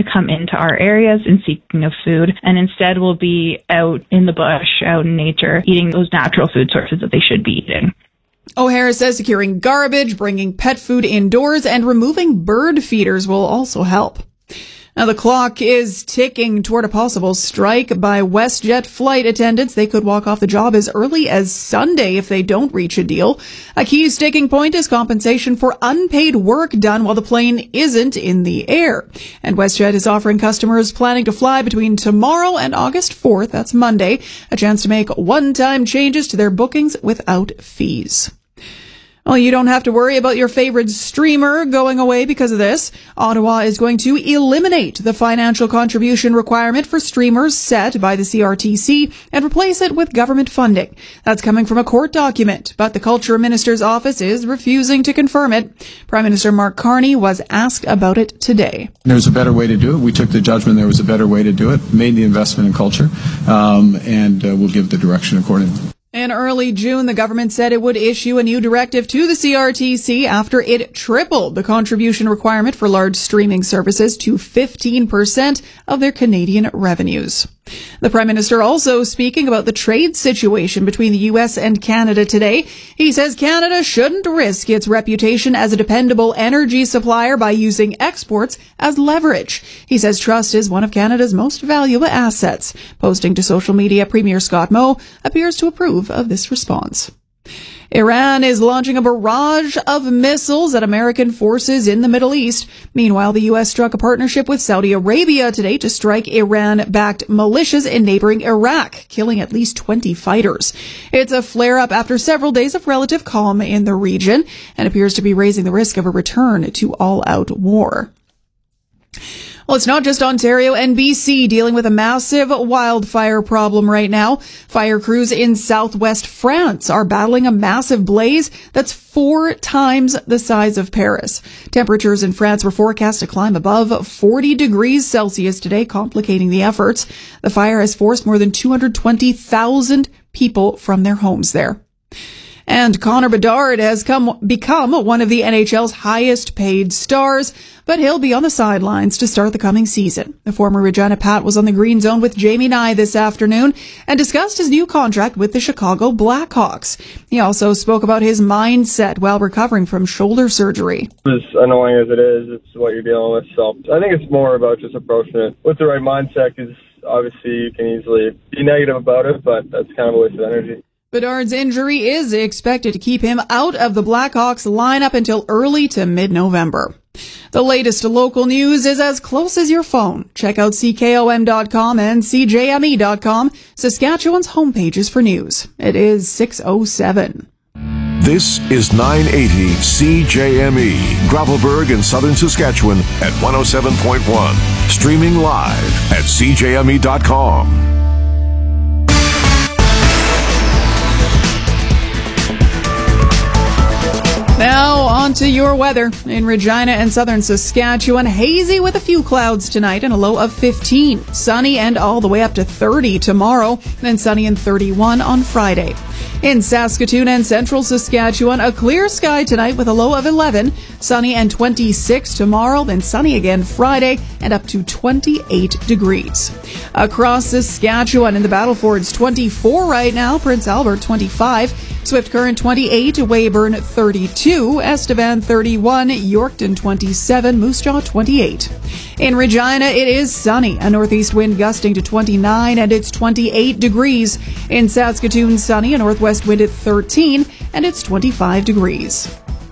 come into our areas in seeking of food, and instead will be out in the bush, out in nature, eating those natural food sources that they should be eating. O'Hara says securing garbage, bringing pet food indoors, and removing bird feeders will also help. Now, the clock is ticking toward a possible strike by WestJet flight attendants. They could walk off the job as early as Sunday if they don't reach a deal. A key sticking point is compensation for unpaid work done while the plane isn't in the air. And WestJet is offering customers planning to fly between tomorrow and August 4th, that's Monday, a chance to make one-time changes to their bookings without fees. Well, you don't have to worry about your favorite streamer going away because of this. Ottawa is going to eliminate the financial contribution requirement for streamers set by the CRTC and replace it with government funding. That's coming from a court document, but the Culture Minister's office is refusing to confirm it. Prime Minister Mark Carney was asked about it today. There's a better way to do it. We took the judgment there was a better way to do it, made the investment in culture, and we'll give the direction accordingly. In early June, the government said it would issue a new directive to the CRTC after it tripled the contribution requirement for large streaming services to 15% of their Canadian revenues. The Prime Minister also speaking about the trade situation between the U.S. and Canada today. He says Canada shouldn't risk its reputation as a dependable energy supplier by using exports as leverage. He says trust is one of Canada's most valuable assets. Posting to social media, Premier Scott Moe appears to approve of this response. Iran is launching a barrage of missiles at American forces in the Middle East. Meanwhile, the U.S. struck a partnership with Saudi Arabia today to strike Iran-backed militias in neighboring Iraq, killing at least 20 fighters. It's a flare-up after several days of relative calm in the region and appears to be raising the risk of a return to all-out war. Well, it's not just Ontario and BC dealing with a massive wildfire problem right now. Fire crews in southwest France are battling a massive blaze that's 4 times the size of Paris. Temperatures in France were forecast to climb above 40 degrees Celsius today, complicating the efforts. The fire has forced more than 220,000 people from their homes there. And Connor Bedard has become one of the NHL's highest paid stars, but he'll be on the sidelines to start the coming season. The former Regina Pat was on the Green Zone with Jamie Nye this afternoon and discussed his new contract with the Chicago Blackhawks. He also spoke about his mindset while recovering from shoulder surgery. As annoying as it is, it's what you're dealing with. So I think it's more about just approaching it with the right mindset, because obviously you can easily be negative about it, but that's kind of a waste of energy. Bedard's injury is expected to keep him out of the Blackhawks lineup until early to mid-November. The latest local news is as close as your phone. Check out CKOM.com and CJME.com, Saskatchewan's homepages for news. It is 6:07. This is 980 CJME, Gravelburg in southern Saskatchewan at 107.1. Streaming live at CJME.com. Now, on to your weather. In Regina and southern Saskatchewan, hazy with a few clouds tonight and a low of 15. Sunny and all the way up to 30 tomorrow, then sunny and 31 on Friday. In Saskatoon and central Saskatchewan, a clear sky tonight with a low of 11. Sunny and 26 tomorrow, then sunny again Friday and up to 28 degrees. Across Saskatchewan in the Battlefords, 24 right now. Prince Albert, 25. Swift Current, 28. Weyburn, 32. Estevan, 31. Yorkton, 27. Moose Jaw, 28. In Regina, it is sunny. A northeast wind gusting to 29 and it's 28 degrees. In Saskatoon, sunny. A northwest wind at 13 and it's 25 degrees.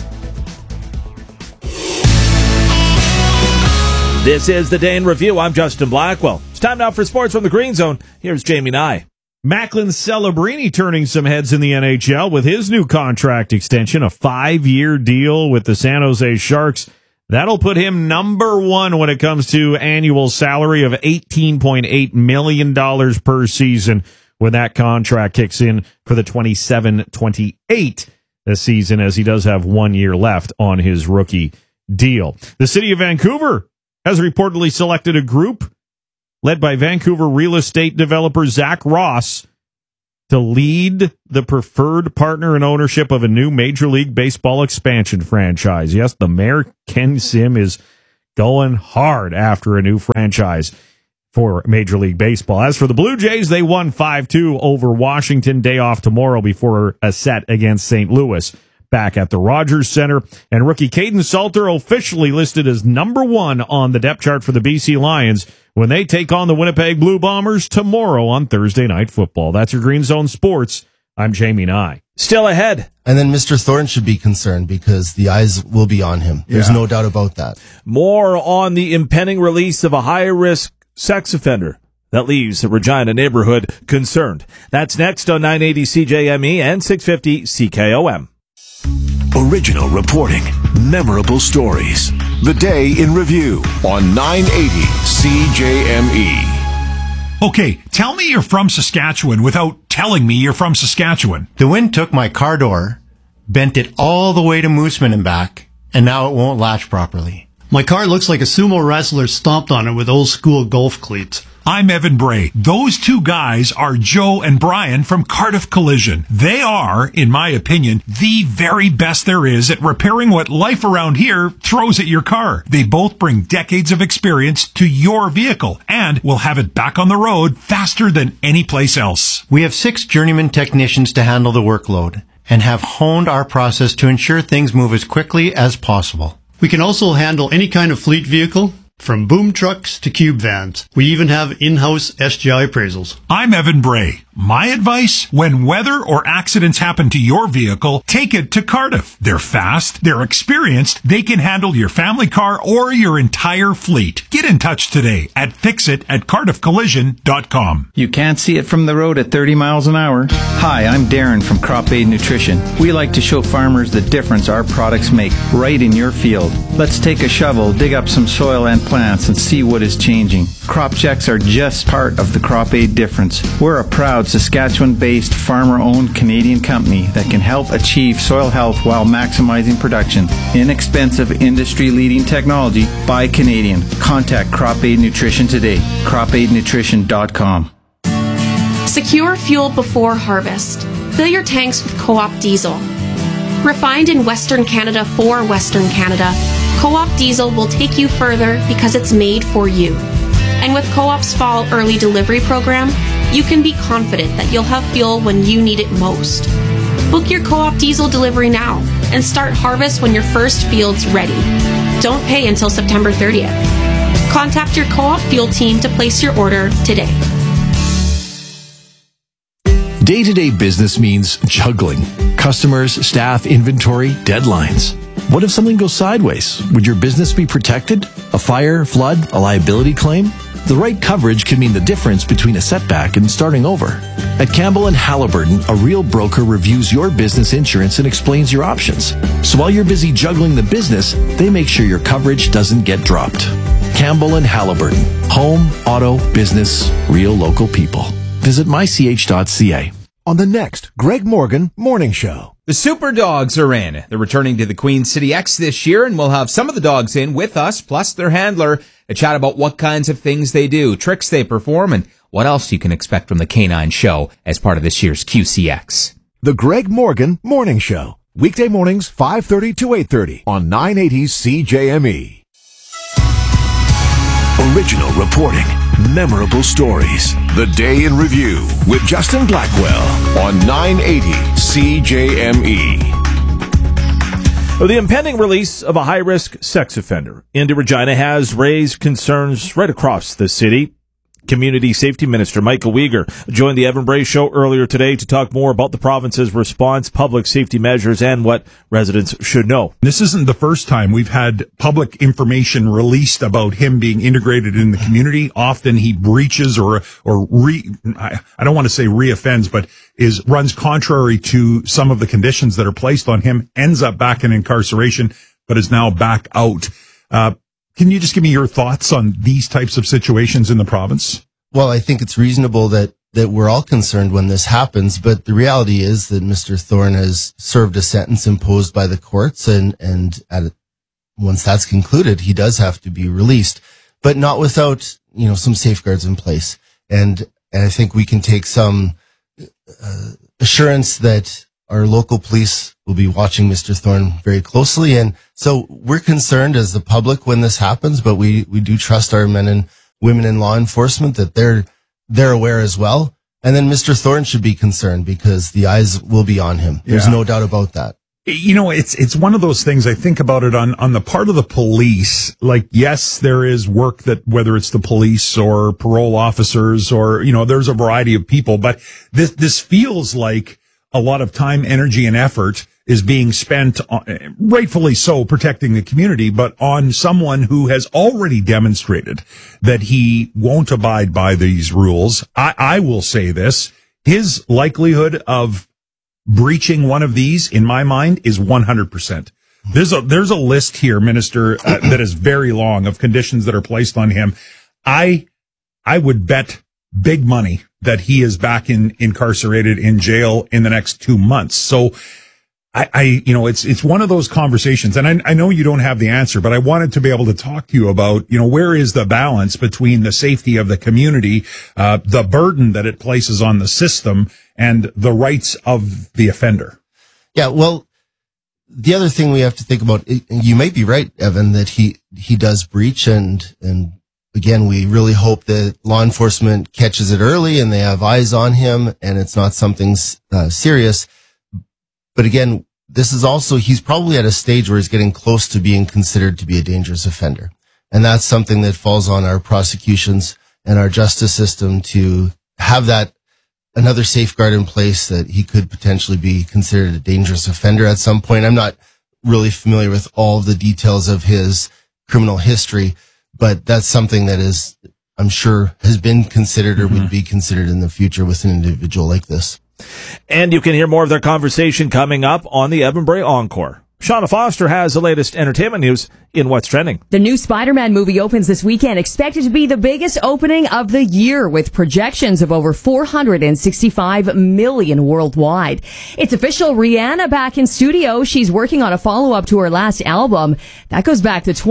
This is the Day in Review. I'm Justin Blackwell. It's time now for Sports from the Green Zone. Here's Jamie Nye. Macklin Celebrini turning some heads in the NHL with his new contract extension, a 5-year deal with the San Jose Sharks. That'll put him number one when it comes to annual salary of $18.8 million per season when that contract kicks in for the 27-28 season, as he does have 1 year left on his rookie deal. The city of Vancouver has reportedly selected a group led by Vancouver real estate developer Zach Ross to lead the preferred partner in ownership of a new Major League Baseball expansion franchise. Yes, the mayor, Ken Sim, is going hard after a new franchise for Major League Baseball. As for the Blue Jays, they won 5-2 over Washington. Day off tomorrow before a set against St. Louis back at the Rogers Center. And rookie Caden Salter officially listed as number 1 on the depth chart for the BC Lions when they take on the Winnipeg Blue Bombers tomorrow on Thursday Night Football. That's your Green Zone Sports. I'm Jamie Nye. Still ahead. And then Mr. Thorne should be concerned because the eyes will be on him. There's no doubt about that. More on the impending release of a high-risk sex offender that leaves the Regina neighborhood concerned. That's next on 980 CJME and 650 CKOM. Original reporting, memorable stories. The Day in Review on 980 CJME. Okay, tell me you're from Saskatchewan without telling me you're from Saskatchewan. The wind took my car door, bent it all the way to Mooseman and back, and now it won't latch properly. My car looks like a sumo wrestler stomped on it with old school golf cleats. I'm Evan Bray. Those two guys are Joe and Brian from Cardiff Collision. They are, in my opinion, the very best there is at repairing what life around here throws at your car. They both bring decades of experience to your vehicle and will have it back on the road faster than any place else. We have 6 journeyman technicians to handle the workload and have honed our process to ensure things move as quickly as possible. We can also handle any kind of fleet vehicle, from boom trucks to cube vans. We even have in-house SGI appraisals. I'm Evan Bray. My advice, when weather or accidents happen to your vehicle, take it to Cardiff. They're fast, they're experienced, they can handle your family car or your entire fleet. Get in touch today at fixit@cardiffcollision.com. You can't see it from the road at 30 miles an hour. Hi, I'm Darren from Crop Aid Nutrition. We like to show farmers the difference our products make right in your field. Let's take a shovel, dig up some soil and plants and see what is changing. Crop checks are just part of the Crop Aid difference. We're a proud Saskatchewan-based, farmer-owned Canadian company that can help achieve soil health while maximizing production. Inexpensive, industry-leading technology by Canadian. Contact Crop Aid Nutrition today. CropAidNutrition.com. Secure fuel before harvest. Fill your tanks with Co-op diesel. Refined in Western Canada for Western Canada, Co-op diesel will take you further because it's made for you. And with Co-op's fall early delivery program, you can be confident that you'll have fuel when you need it most. Book your Co-op diesel delivery now and start harvest when your first field's ready. Don't pay until September 30th. Contact your Co-op fuel team to place your order today. Day-to-day business means juggling. Customers, staff, inventory, deadlines. What if something goes sideways? Would your business be protected? A fire, flood, a liability claim? The right coverage can mean the difference between a setback and starting over. At Campbell & Halliburton, a real broker reviews your business insurance and explains your options. So while you're busy juggling the business, they make sure your coverage doesn't get dropped. Campbell & Halliburton. Home, auto, business, real local people. Visit mych.ca. On the next Greg Morgan Morning Show. The Super Dogs are in. They're returning to the Queen City X this year, and we'll have some of the dogs in with us, plus their handler, to chat about what kinds of things they do, tricks they perform, and what else you can expect from the Canine Show as part of this year's QCX. The Greg Morgan Morning Show. Weekday mornings, 5:30 to 8:30 on 980 CJME. Original reporting, memorable stories. The Day in Review with Justin Blackwell on 980 CJME. The impending release of a high-risk sex offender into Regina has raised concerns right across the city. Community Safety Minister Michael Uyghur joined the Evan Bray Show earlier today to talk more about the province's response, public safety measures, and what residents should know. This isn't the first time we've had public information released about him being integrated in the community. Often he breaches I don't want to say reoffends, but runs contrary to some of the conditions that are placed on him, ends up back in incarceration, but is now back out. Can you just give me your thoughts on these types of situations in the province? Well, I think it's reasonable that we're all concerned when this happens, but the reality is that Mr. Thorne has served a sentence imposed by the courts, and once that's concluded, he does have to be released, but not without, some safeguards in place. And I think we can take some assurance that our local police will be watching Mr. Thorne very closely. And so we're concerned as the public when this happens, but we do trust our men and women in law enforcement that they're aware as well. And then Mr. Thorne should be concerned because the eyes will be on him. There's no doubt about that. You know, it's one of those things. I think about it on the part of the police. Like, yes, there is work that, whether it's the police or parole officers or, you know, there's a variety of people, but this feels like a lot of time, energy, and effort is being spent on, rightfully so, protecting the community, but on someone who has already demonstrated that he won't abide by these rules. I will say this, his likelihood of breaching one of these, in my mind, is 100%. There's a list here, Minister, that is very long of conditions that are placed on him. I would bet big money that he is back incarcerated in jail in the next 2 months. So you know, it's one of those conversations, and I know you don't have the answer, but I wanted to be able to talk to you about, you know, where is the balance between the safety of the community, the burden that it places on the system, and the rights of the offender. Yeah, well, the other thing we have to think about, you may be right, Evan, that he does breach, and again, we really hope that law enforcement catches it early and they have eyes on him and it's not something serious. But again, this is also, he's probably at a stage where he's getting close to being considered to be a dangerous offender. And that's something that falls on our prosecutions and our justice system to have that another safeguard in place that he could potentially be considered a dangerous offender at some point. I'm not really familiar with all the details of his criminal history, but that's something that is, I'm sure, has been considered or would be considered in the future with an individual like this. And you can hear more of their conversation coming up on the Evan Bray Encore. Shauna Foster has the latest entertainment news in What's Trending. The new Spider-Man movie opens this weekend, expected to be the biggest opening of the year with projections of over $465 million worldwide. It's official, Rihanna back in studio. She's working on a follow-up to her last album. That goes back to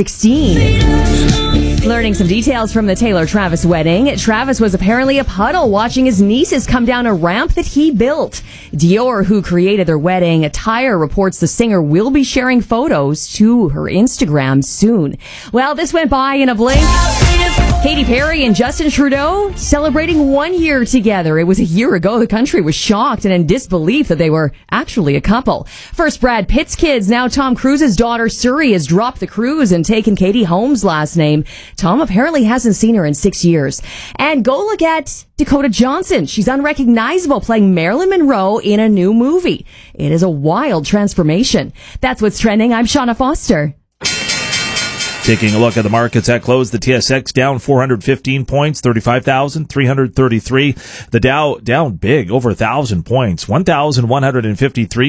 2016. Learning some details from the Taylor-Travis wedding. Travis was apparently a puddle watching his nieces come down a ramp that he built. Dior, who created their wedding attire, reports the singer will be sharing photos to her Instagram soon. Well, this went by in a blink. Katy Perry and Justin Trudeau celebrating 1 year together. It was a year ago. The country was shocked and in disbelief that they were actually a couple. First Brad Pitt's kids, now Tom Cruise's daughter Suri has dropped the cruise and taken Katie Holmes' last name. Tom apparently hasn't seen her in 6 years. And go look at Dakota Johnson. She's unrecognizable, playing Marilyn Monroe in a new movie. It is a wild transformation. That's what's trending. I'm Shauna Foster. Taking a look at the markets at close, the TSX down 415 points, 35,333. The Dow down big, over 1,000 points, 1,153,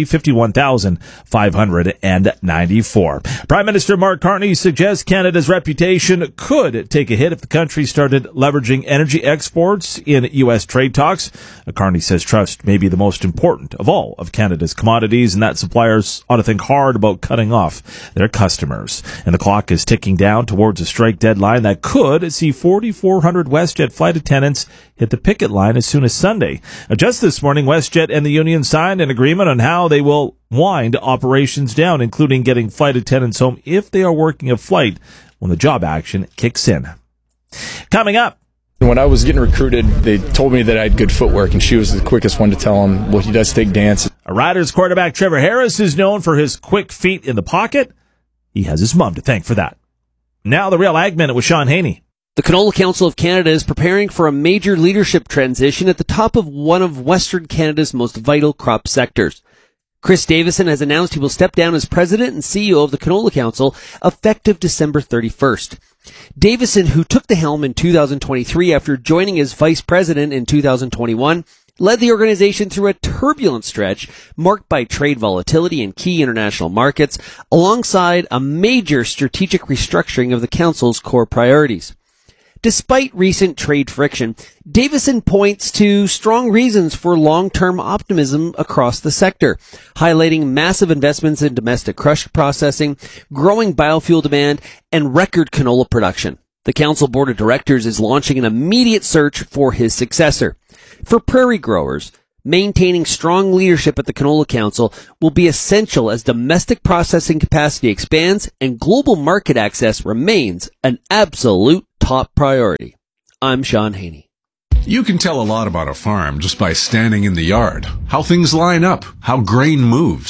51,594. Prime Minister Mark Carney suggests Canada's reputation could take a hit if the country started leveraging energy exports in U.S. trade talks. Carney says trust may be the most important of all of Canada's commodities, and that suppliers ought to think hard about cutting off their customers. And the clock is ticking down towards a strike deadline that could see 4,400 WestJet flight attendants hit the picket line as soon as Sunday. Just this morning, WestJet and the union signed an agreement on how they will wind operations down, including getting flight attendants home if they are working a flight when the job action kicks in. Coming up. When I was getting recruited, they told me that I had good footwork, and she was the quickest one to tell them, well, he does take dance. A Riders quarterback Trevor Harris is known for his quick feet in the pocket. He has his mom to thank for that. Now the Real Ag Minute with Sean Haney. The Canola Council of Canada is preparing for a major leadership transition at the top of one of Western Canada's most vital crop sectors. Chris Davison has announced he will step down as president and CEO of the Canola Council effective December 31st. Davison, who took the helm in 2023 after joining as vice president in 2021, led the organization through a turbulent stretch marked by trade volatility in key international markets, alongside a major strategic restructuring of the council's core priorities. Despite recent trade friction, Davison points to strong reasons for long-term optimism across the sector, highlighting massive investments in domestic crush processing, growing biofuel demand, and record canola production. The council board of directors is launching an immediate search for his successor. For prairie growers, maintaining strong leadership at the Canola Council will be essential as domestic processing capacity expands and global market access remains an absolute top priority. I'm Sean Haney. You can tell a lot about a farm just by standing in the yard. How things line up, how grain moves,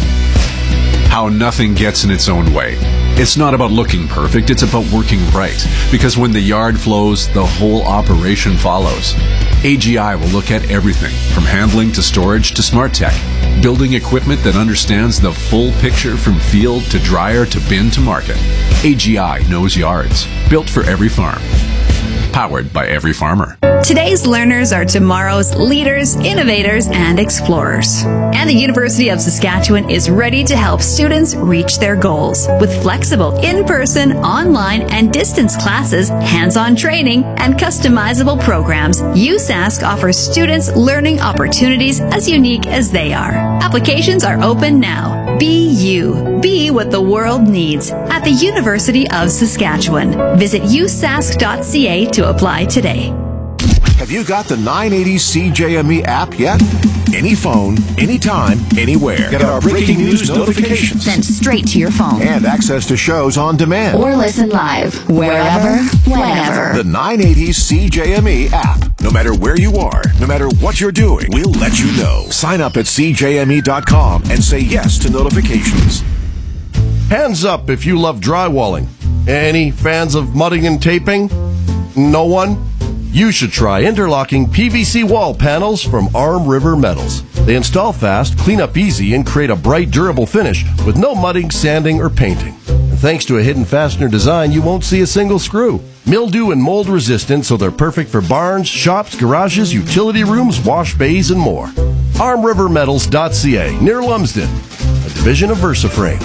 how nothing gets in its own way. It's not about looking perfect, it's about working right. Because when the yard flows, the whole operation follows. AGI will look at everything, from handling to storage to smart tech. Building equipment that understands the full picture from field to dryer to bin to market. AGI knows yards. Built for every farm. Powered by every farmer. Today's learners are tomorrow's leaders, innovators, and explorers. And the University of Saskatchewan is ready to help students reach their goals. With flexible in-person, online, and distance classes, hands-on training, and customizable programs, USask offers students learning opportunities as unique as they are. Applications are open now. Be you. Be what the world needs at the University of Saskatchewan. Visit usask.ca to apply today. Have you got the 980 CJME app yet? Any phone, anytime, anywhere. Get our breaking news notifications sent straight to your phone. And access to shows on demand. Or listen live, wherever, whenever. The 980 CJME app. No matter where you are, no matter what you're doing, we'll let you know. Sign up at CJME.com and say yes to notifications. Hands up if you love drywalling. Any fans of mudding and taping? No one? You should try interlocking PVC wall panels from Arm River Metals. They install fast, clean up easy, and create a bright, durable finish with no mudding, sanding, or painting. And thanks to a hidden fastener design, you won't see a single screw. Mildew and mold resistant, so they're perfect for barns, shops, garages, utility rooms, wash bays, and more. ArmRiverMetals.ca, near Lumsden, a division of VersaFrame.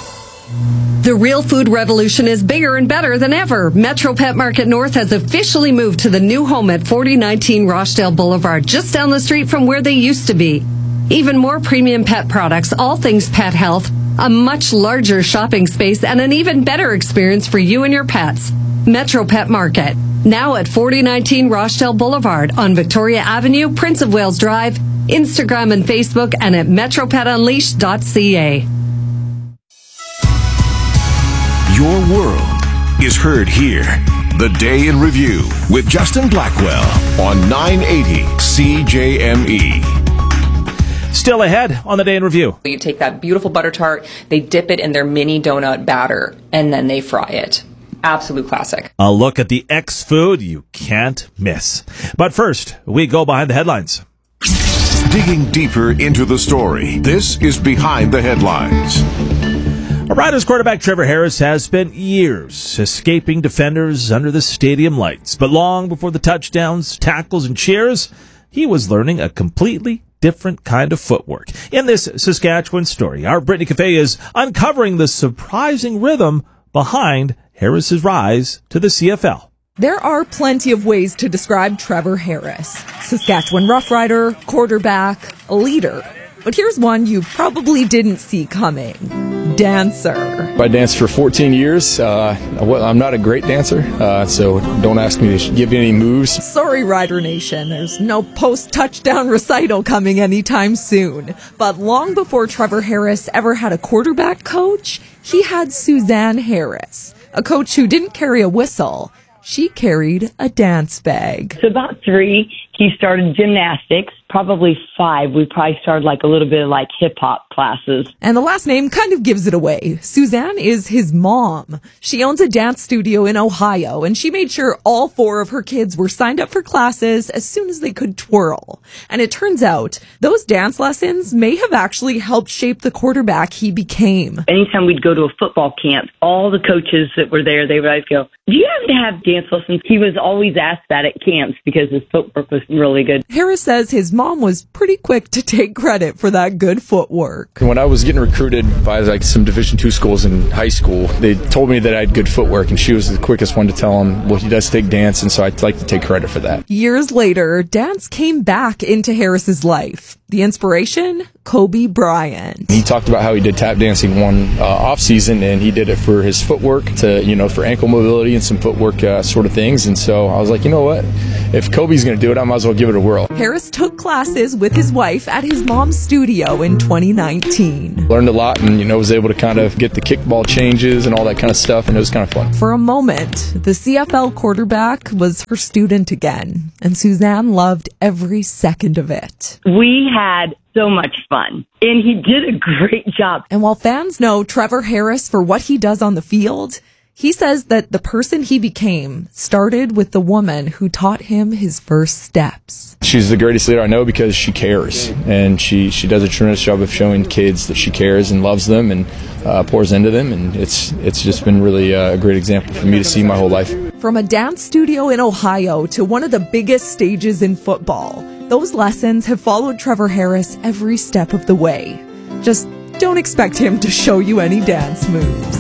The real food revolution is bigger and better than ever. Metro Pet Market North has officially moved to the new home at 4019 Rochdale Boulevard, just down the street from where they used to be. Even more premium pet products, all things pet health, a much larger shopping space, and an even better experience for you and your pets. Metro Pet Market, now at 4019 Rochdale Boulevard on Victoria Avenue, Prince of Wales Drive, Instagram and Facebook, and at metropetunleashed.ca. Your world is heard here. The Day in Review with Justin Blackwell on 980 CJME. Still ahead on the Day in Review. You take that beautiful butter tart, they dip it in their mini donut batter, and then they fry it. Absolute classic. A look at the X food you can't miss. But first, we go behind the headlines. Digging deeper into the story, this is Behind the Headlines. Riders quarterback Trevor Harris has spent years escaping defenders under the stadium lights. But long before the touchdowns, tackles, and cheers, he was learning a completely different kind of footwork. In this Saskatchewan story, our Brittany Cafe is uncovering the surprising rhythm behind Harris's rise to the CFL. There are plenty of ways to describe Trevor Harris. Saskatchewan Rough Rider, quarterback, a leader. But here's one you probably didn't see coming. Dancer. I danced for 14 years. I'm not a great dancer, so don't ask me to give you any moves. Sorry, Rider Nation. There's no post-touchdown recital coming anytime soon. But long before Trevor Harris ever had a quarterback coach, he had Suzanne Harris, a coach who didn't carry a whistle. She carried a dance bag. So about 3, he started gymnastics. Probably 5, we probably started like a little bit of like hip-hop classes. And the last name kind of gives it away. Suzanne is his mom. She owns a dance studio in Ohio, and she made sure all 4 of her kids were signed up for classes as soon as they could twirl. And it turns out those dance lessons may have actually helped shape the quarterback he became. Anytime we'd go to a football camp, all the coaches that were there, they would always go, "Do you have to have dance lessons?" He was always asked that at camps because his footwork was really good. Harris says his mom was pretty quick to take credit for that good footwork. When I was getting recruited by like some Division II schools in high school, they told me that I had good footwork, and she was the quickest one to tell them, well, he does take dance, and so I'd like to take credit for that. Years later, dance came back into Harris's life. The inspiration? Kobe Bryant. He talked about how he did tap dancing one off season, and he did it for his footwork, for ankle mobility and some footwork sort of things. And so I was like, you know what? If Kobe's going to do it, I might as well give it a whirl. Harris took classes with his wife at his mom's studio in 2019. Learned a lot and, was able to kind of get the kickball changes and all that kind of stuff, and it was kind of fun. For a moment, the CFL quarterback was her student again, and Suzanne loved every second of it. We had so much fun, and he did a great job. And while fans know Trevor Harris for what he does on the field, he says that the person he became started with the woman who taught him his first steps. She's the greatest leader I know because she cares, and she does a tremendous job of showing kids that she cares and loves them and pours into them, and it's just been really a great example for me to see my whole life. From a dance studio in Ohio to one of the biggest stages in football, those lessons have followed Trevor Harris every step of the way. Just don't expect him to show you any dance moves.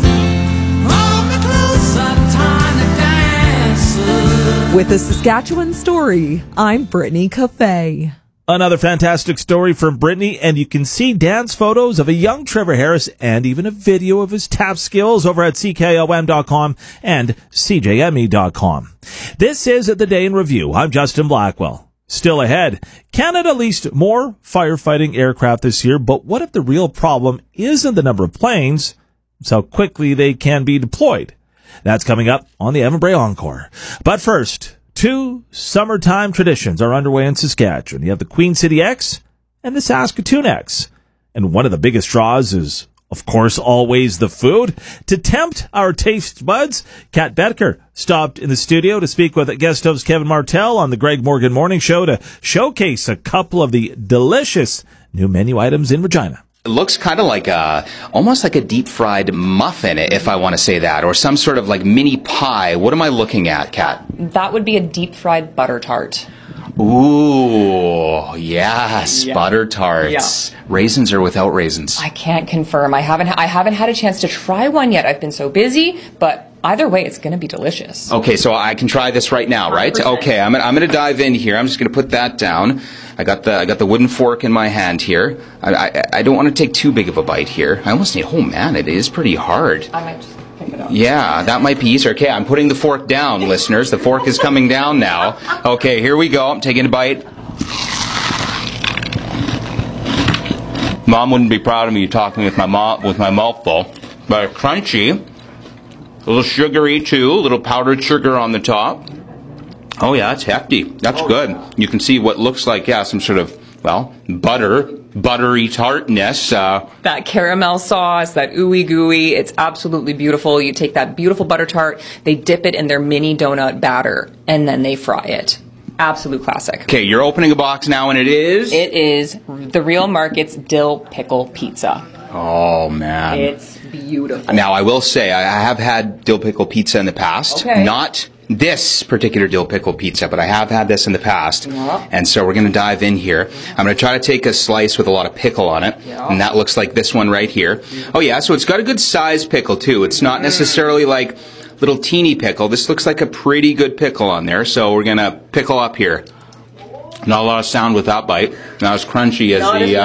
With a Saskatchewan story, I'm Brittany Cafe. Another fantastic story from Brittany, and you can see dance photos of a young Trevor Harris and even a video of his tap skills over at CKOM.com and CJME.com. This is The Day in Review. I'm Justin Blackwell. Still ahead, Canada leased more firefighting aircraft this year, but what if the real problem isn't the number of planes, it's how quickly they can be deployed? That's coming up on the Evan Bray Encore. But first, two summertime traditions are underway in Saskatchewan. You have the Queen City X and the Saskatoon X. And one of the biggest draws is, of course, always the food. To tempt our taste buds, Kat Bedeker stopped in the studio to speak with guest host Kevin Martell on the Greg Morgan Morning Show to showcase a couple of the delicious new menu items in Regina. It looks kind of like almost like a deep fried muffin, if I want to say that, or some sort of like mini pie. What am I looking at, Kat? That would be a deep fried butter tart. Ooh, yes, butter tarts. Yeah. Raisins or without raisins? I can't confirm. I haven't had a chance to try one yet. I've been so busy, but either way, it's going to be delicious. Okay, so I can try this right now, right? 100%. Okay, I'm going to dive in here. I'm just going to put that down. I got the wooden fork in my hand here. I don't want to take too big of a bite here. I almost need. Oh man, it is pretty hard. I might just pick it up. Yeah, that might be easier. Okay, I'm putting the fork down, listeners. The fork is coming down now. Okay, here we go. I'm taking a bite. Mom wouldn't be proud of me talking with my mouth full, but it's crunchy. A little sugary too. A little powdered sugar on the top. Oh yeah, it's hefty. That's good. Yeah. You can see what looks like, some sort of, buttery tartness. That caramel sauce, that ooey gooey, it's absolutely beautiful. You take that beautiful butter tart, they dip it in their mini donut batter, and then they fry it. Absolute classic. Okay, you're opening a box now, and it is? It is the Real Markets Dill Pickle Pizza. Oh, man. It's beautiful. Now, I will say, I have had dill pickle pizza in the past. Okay. Not this particular dill pickle pizza, but I have had this in the past. Yep. And so we're going to dive in here. I'm going to try to take a slice with a lot of pickle on it. Yep. And that looks like this one right here. Oh, yeah, so it's got a good size pickle, too. It's not necessarily like little teeny pickle. This looks like a pretty good pickle on there. So we're going to pickle up here. Not a lot of sound with that bite. Not as crunchy as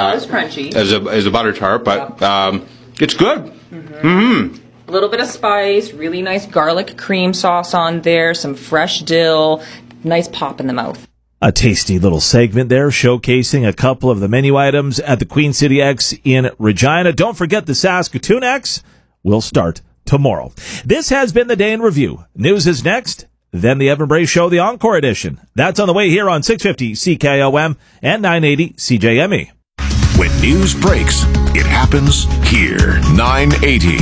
as a butter tart, but it's good. Mm-hmm. A little bit of spice, really nice garlic cream sauce on there, some fresh dill, nice pop in the mouth. A tasty little segment there showcasing a couple of the menu items at the Queen City X in Regina. Don't forget the Saskatoon X will start tomorrow. This has been the Day in Review. News is next. Then the Evan Bray Show, the Encore Edition. That's on the way here on 650 CKOM and 980 CJME. When news breaks, it happens here. 980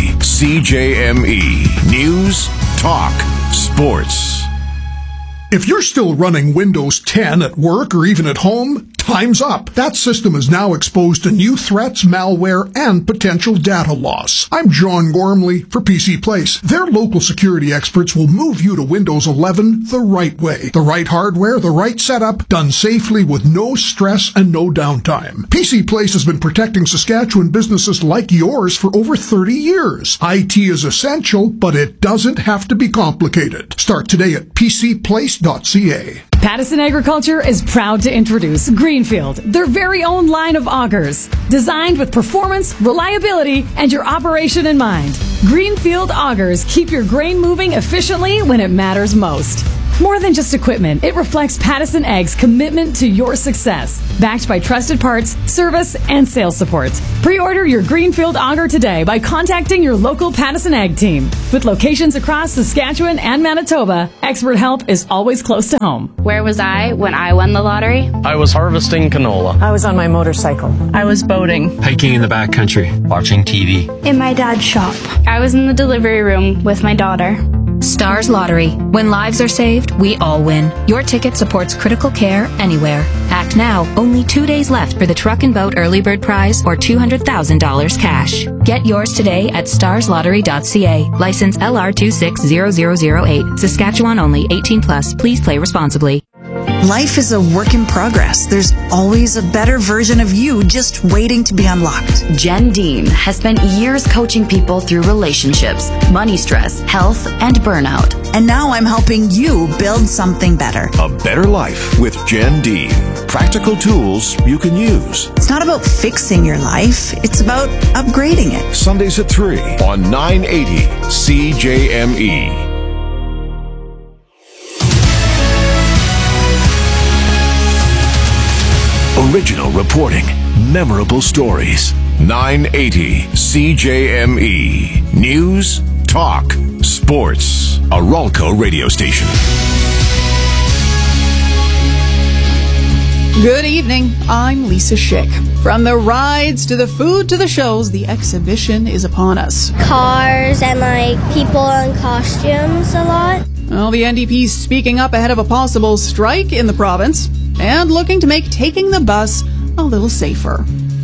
CJME. News, talk, sports. If you're still running Windows 10 at work or even at home, time's up. That system is now exposed to new threats, malware, and potential data loss. I'm John Gormley for PC Place. Their local security experts will move you to Windows 11 the right way. The right hardware, the right setup, done safely with no stress and no downtime. PC Place has been protecting Saskatchewan businesses like yours for over 30 years. IT is essential, but it doesn't have to be complicated. Start today at PCPlace.ca. Pattison Agriculture is proud to introduce Greenfield, their very own line of augers, designed with performance, reliability, and your operation in mind. Greenfield augers keep your grain moving efficiently when it matters most. More than just equipment, it reflects Pattison Ag's commitment to your success, backed by trusted parts, service, and sales support. Pre-order your Greenfield auger today by contacting your local Pattison Ag team. With locations across Saskatchewan and Manitoba, expert help is always close to home. Where was I when I won the lottery? I was harvesting canola. I was on my motorcycle. I was boating. Hiking in the backcountry. Watching TV. In my dad's shop. I was in the delivery room with my daughter. Stars Lottery. When lives are saved, we all win. Your ticket supports critical care anywhere. Act now. Only 2 days left for the Truck and Boat Early Bird Prize or $200,000 cash. Get yours today at starslottery.ca. License LR260008. Saskatchewan only. 18 plus. Please play responsibly. Life is a work in progress. There's always a better version of you just waiting to be unlocked. Jen Dean has spent years coaching people through relationships, money stress, health, and burnout. And now I'm helping you build something better. A better life with Jen Dean. Practical tools you can use. It's not about fixing your life. It's about upgrading it. Sundays at 3 on 980 CJME. Original reporting, memorable stories. 980 CJME. News, talk, sports. A Ralco radio station. Good evening. I'm Lisa Schick. From the rides to the food to the shows, the exhibition is upon us. Cars and people in costumes a lot. Well, the NDP's speaking up ahead of a possible strike in the province and looking to make taking the bus a little safer.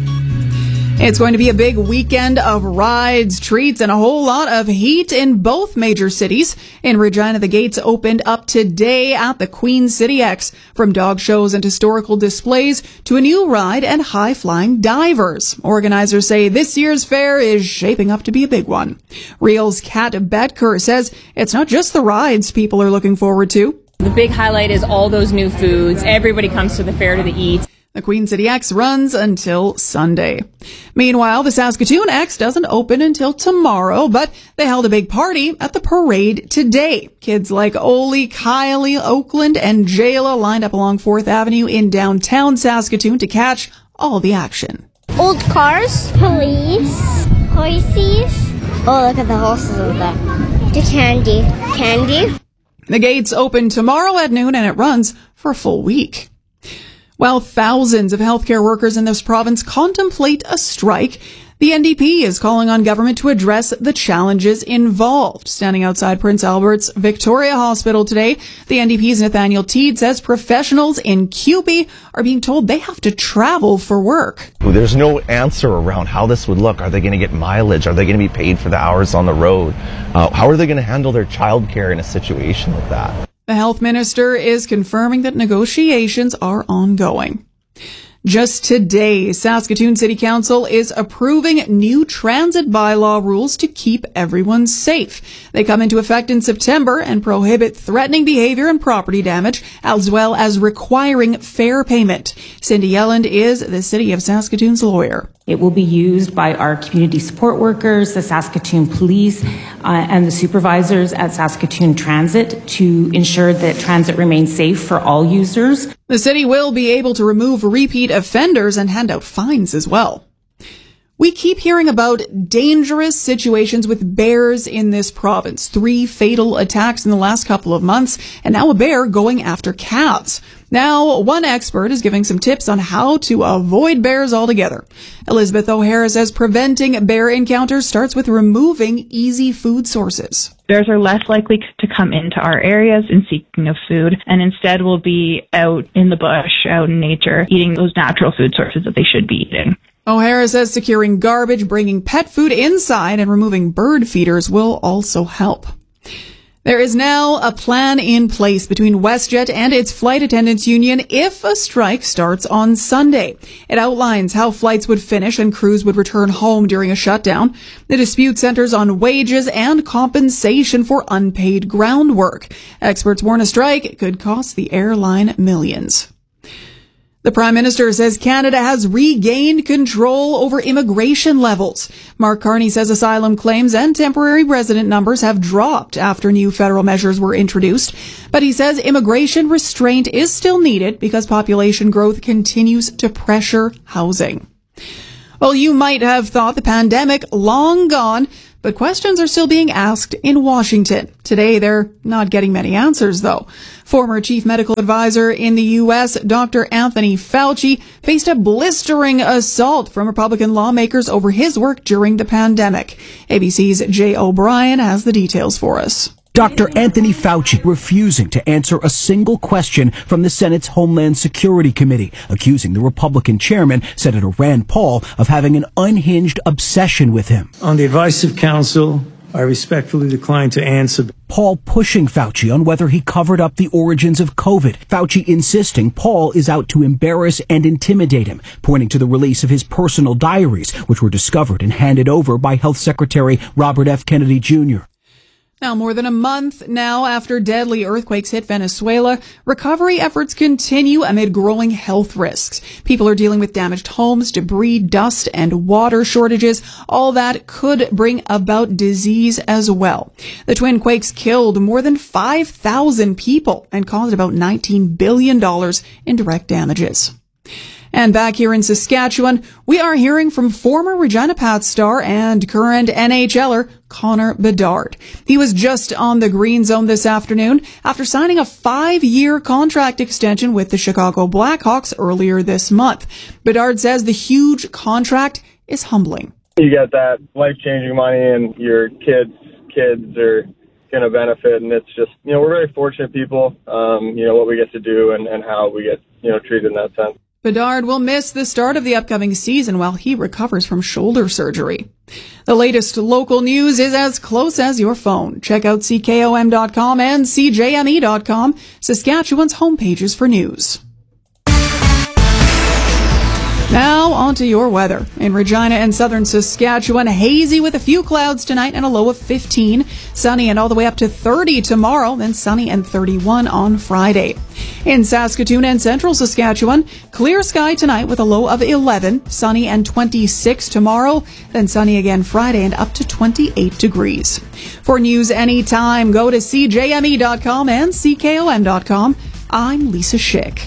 It's going to be a big weekend of rides, treats, and a whole lot of heat in both major cities. In Regina, the gates opened up today at the Queen City X, from dog shows and historical displays to a new ride and high-flying divers. Organizers say this year's fair is shaping up to be a big one. Real's Kat Betker says it's not just the rides people are looking forward to. The big highlight is all those new foods. Everybody comes to the fair to eat. The Queen City X runs until Sunday. Meanwhile, the Saskatoon X doesn't open until tomorrow, but they held a big party at the parade today. Kids like Oli, Kylie, Oakland, and Jayla lined up along 4th Avenue in downtown Saskatoon to catch all the action. Old cars, police, horses. Oh, look at the horses over there. The candy. The gates open tomorrow at noon and it runs for a full week. While thousands of healthcare workers in this province contemplate a strike, the NDP is calling on government to address the challenges involved. Standing outside Prince Albert's Victoria Hospital today, the NDP's Nathaniel Teed says professionals in QB are being told they have to travel for work. There's no answer around how this would look. Are they going to get mileage? Are they going to be paid for the hours on the road? How are they going to handle their childcare in a situation like that? The health minister is confirming that negotiations are ongoing. Just today, Saskatoon City Council is approving new transit bylaw rules to keep everyone safe. They come into effect in September and prohibit threatening behavior and property damage, as well as requiring fare payment. Cindy Yelland is the City of Saskatoon's lawyer. It will be used by our community support workers, the Saskatoon Police, and the supervisors at Saskatoon Transit to ensure that transit remains safe for all users. The city will be able to remove repeat offenders and hand out fines as well. We keep hearing about dangerous situations with bears in this province. 3 fatal attacks in the last couple of months, and now a bear going after calves. Now, one expert is giving some tips on how to avoid bears altogether. Elizabeth O'Hara says preventing bear encounters starts with removing easy food sources. Bears are less likely to come into our areas in seeking of food, and instead will be out in the bush, out in nature, eating those natural food sources that they should be eating. O'Hara says securing garbage, bringing pet food inside, and removing bird feeders will also help. There is now a plan in place between WestJet and its flight attendants union if a strike starts on Sunday. It outlines how flights would finish and crews would return home during a shutdown. The dispute centers on wages and compensation for unpaid ground work. Experts warn a strike could cost the airline millions. The Prime Minister says Canada has regained control over immigration levels. Mark Carney says asylum claims and temporary resident numbers have dropped after new federal measures were introduced. But he says immigration restraint is still needed because population growth continues to pressure housing. Well, you might have thought the pandemic long gone, but questions are still being asked in Washington. Today, they're not getting many answers, though. Former chief medical advisor in the U.S., Dr. Anthony Fauci, faced a blistering assault from Republican lawmakers over his work during the pandemic. ABC's Jay O'Brien has the details for us. Dr. Anthony Fauci refusing to answer a single question from the Senate's Homeland Security Committee, accusing the Republican chairman, Senator Rand Paul, of having an unhinged obsession with him. On the advice of counsel, I respectfully decline to answer. Paul pushing Fauci on whether he covered up the origins of COVID. Fauci insisting Paul is out to embarrass and intimidate him, pointing to the release of his personal diaries, which were discovered and handed over by Health Secretary Robert F. Kennedy Jr. Now, more than a month now after deadly earthquakes hit Venezuela, recovery efforts continue amid growing health risks. People are dealing with damaged homes, debris, dust, and water shortages. All that could bring about disease as well. The twin quakes killed more than 5,000 people and caused about $19 billion in direct damages. And back here in Saskatchewan, we are hearing from former Regina Pats star and current NHLer Connor Bedard. He was just on the Green Zone this afternoon after signing a 5-year contract extension with the Chicago Blackhawks earlier this month. Bedard says the huge contract is humbling. You get that life-changing money and your kids are going to benefit, and it's just, we're very fortunate people, what we get to do and how we get, treated in that sense. Bedard will miss the start of the upcoming season while he recovers from shoulder surgery. The latest local news is as close as your phone. Check out CKOM.com and CJME.com, Saskatchewan's homepages for news. Now, on to your weather. In Regina and southern Saskatchewan, hazy with a few clouds tonight and a low of 15. Sunny and all the way up to 30 tomorrow, then sunny and 31 on Friday. In Saskatoon and central Saskatchewan, clear sky tonight with a low of 11. Sunny and 26 tomorrow, then sunny again Friday and up to 28 degrees. For news anytime, go to CJME.com and CKOM.com. I'm Lisa Schick.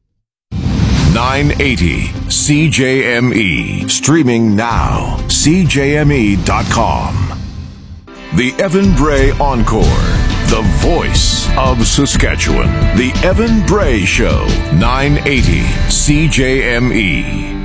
980 CJME. Streaming now. CJME.com. The Evan Bray Encore. The voice of Saskatchewan. The Evan Bray Show. 980 CJME.